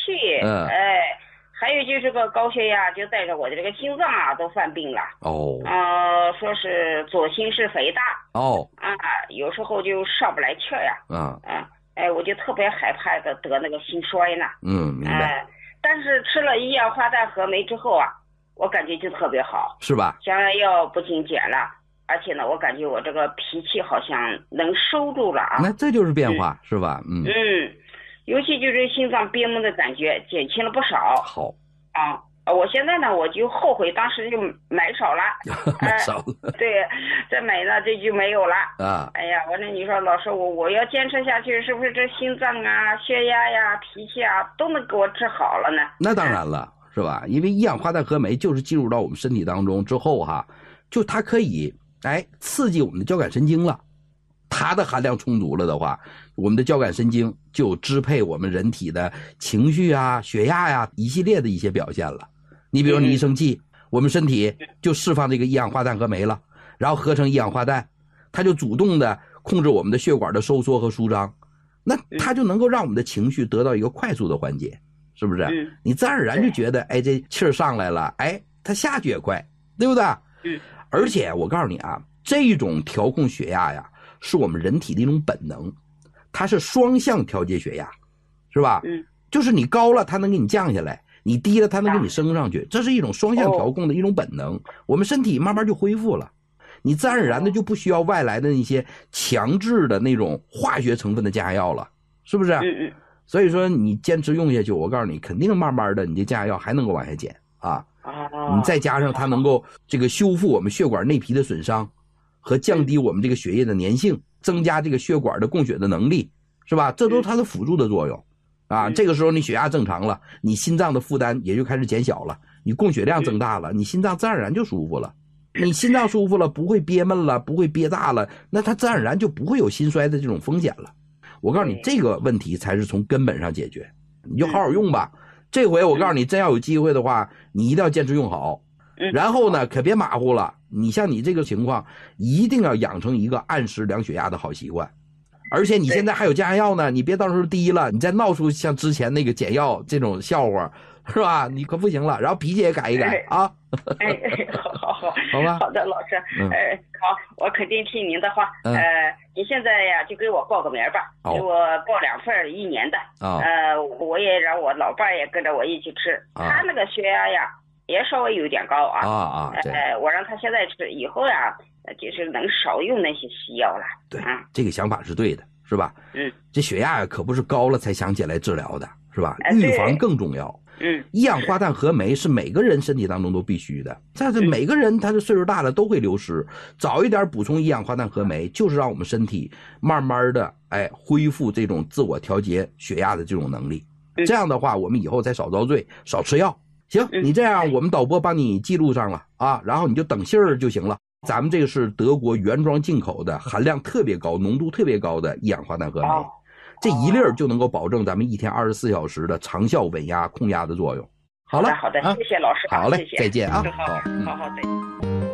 气，还有就是个高血压，就带着我的这个心脏啊都犯病了。说是左心室肥大。有时候就上不来气呀。我就特别害怕的得那个心衰呢。 明白。 但是吃了一氧化氮和酶之后啊，我感觉就特别好， 是吧？降压药不仅减了，而且呢，我感觉我这个脾气好像能收住了啊。 那这就是变化，是吧？ 尤其就是心脏憋闷的感觉减轻了不少。 好我现在呢，我就后悔当时就买少了。 买少了。 对，再买呢这就没有了啊。 哎呀，我说你说老师，我要坚持下去，是不是这心脏啊、血压呀、脾气啊都能给我治好了呢？ 那当然了，是吧？因为一氧化氮和酶就是进入到我们身体当中之后就它可以刺激我们的交感神经了。它的含量充足了的话，我们的交感神经就支配我们人体的情绪啊、血压呀一系列的一些表现了。你比如你一生气，我们身体就释放这个一氧化氮和酶了，然后合成一氧化氮，它就主动的控制我们的血管的收缩和舒张，那它就能够让我们的情绪得到一个快速的缓解，是不是？你自然而然就觉得这气儿上来了，它下去也快，对不对？而且我告诉你啊，这种调控血压呀是我们人体的一种本能，它是双向调节血压，是吧？就是你高了它能给你降下来，你低了它能给你升上去，这是一种双向调控的一种本能，我们身体慢慢就恢复了，你自然而然的就不需要外来的那些强制的那种化学成分的降压药了，是不是？所以说你坚持用下去，我告诉你肯定慢慢的你这降压药还能够往下减啊。你再加上它能够这个修复我们血管内皮的损伤和降低我们这个血液的粘性，增加这个血管的供血的能力，是吧？这都是它的辅助的作用啊。这个时候你血压正常了，你心脏的负担也就开始减小了，你供血量增大了，你心脏自然而然就舒服了。你心脏舒服了，不会憋闷了，不会憋大了，那它自然而然就不会有心衰的这种风险了。我告诉你，这个问题才是从根本上解决，你就好好用吧。这回我告诉你，真要有机会的话，你一定要坚持用好，然后呢可别马虎了。你像你这个情况，一定要养成一个按时量血压的好习惯，而且你现在还有降压药呢，你别到时候低了，你再闹出像之前那个减药这种笑话，是吧？你可不行了。然后脾气也改一改啊。好吧。 好的，老师。好，我肯定听您的话。你现在呀就给我报个名吧，给我报2份1年的。我也让我老伴也跟着我一起吃，他那个血压呀也稍微有点高啊。我让他现在吃，以后呀就是能少用那些西药了。 对，这个想法是对的，是吧？这血压可不是高了才想起来治疗的，是吧？预防更重要。一氧化氮和酶是每个人身体当中都必须的，但是每个人他的岁数大了都会流失，早一点补充一氧化氮和酶，就是让我们身体慢慢的恢复这种自我调节血压的这种能力。这样的话，我们以后才少遭罪，少吃药。行，你这样我们导播帮你记录上了啊，然后你就等信儿就行了。咱们这个是德国原装进口的，含量特别高、浓度特别高的一氧化氮和酶。这一粒就能够保证咱们一天24小时的长效稳压控压的作用。好了， 好的，谢谢老师。 好嘞， 谢谢， 再见啊。 好，再见。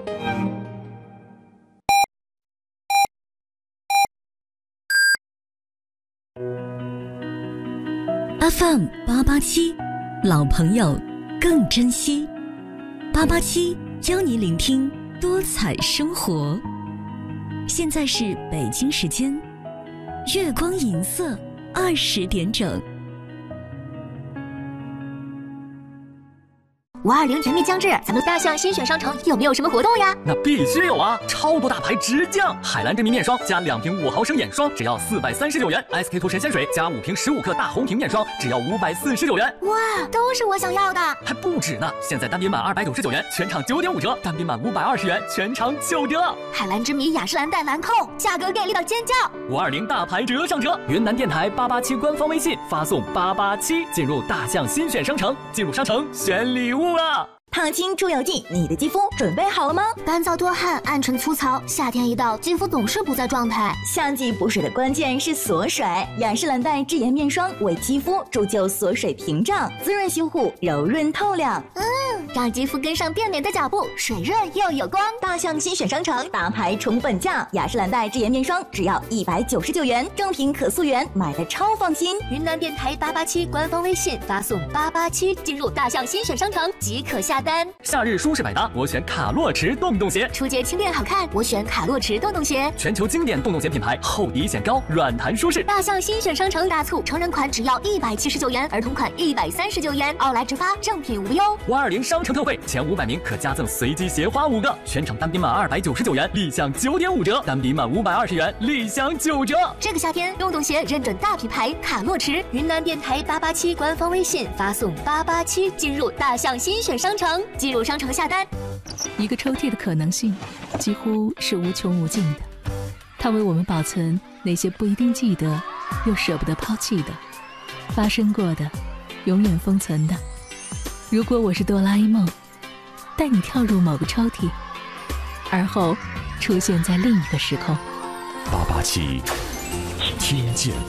FM 887，老朋友更珍惜。887教你聆听多彩生活。现在是北京时间月光银色20点整。 520甜蜜将至，咱们大象新选商城有没有什么活动呀？ 那必须有啊！超多大牌直降，海蓝真皮面霜加2瓶5毫升眼霜，只要439元；SK 2神仙水加5瓶15克大红瓶面霜，只要549元。 哇，都是我想要的！ 还不止呢！现在单品满299元，全场9.5折；单品满520元，全场9折。 海蓝之谜雅诗兰黛兰蔻，价格给力到尖叫 ！520大牌折上车，云南电台887官方微信发送887进入大象新选商城，进入商城选礼物。 烫青出油剂，你的肌肤准备好了吗？ 干燥多汗，暗沉粗糙，夏天一到，肌肤总是不在状态。 夏季补水的关键是锁水，雅诗兰黛智妍面霜为肌肤铸就锁水屏障，滋润修护，柔润透亮。 让肌肤跟上变美的脚步，水润又有光。 大象新选商城大牌宠本价，雅诗兰黛智颜面霜只要199元，正品可溯源，买的超放心。 云南电台887官方微信发送887进入大象新选商城即可下单。 夏日舒适百搭，我选卡洛驰洞洞鞋。 初阶轻便好看，我选卡洛驰洞洞鞋。 全球经典洞洞鞋品牌，厚底显高，软弹舒适。 大象新选商城大促，成人款只要179元，儿童款139元，奥莱直发，正品无忧。 520商城特惠，前500名可加赠随机鞋花5个，全场单品满299元，立享9.5折；单品满520元，立享9折。 这个夏天，洞洞鞋认准大品牌卡洛驰。云南电台887官方微信发送887进入大象新选商城，进入商城下单。 一个抽屉的可能性几乎是无穷无尽的，它为我们保存那些不一定记得又舍不得抛弃的，发生过的，永远封存的。如果我是哆啦 A 梦，带你跳入某个抽屉，而后出现在另一个时空。 887听见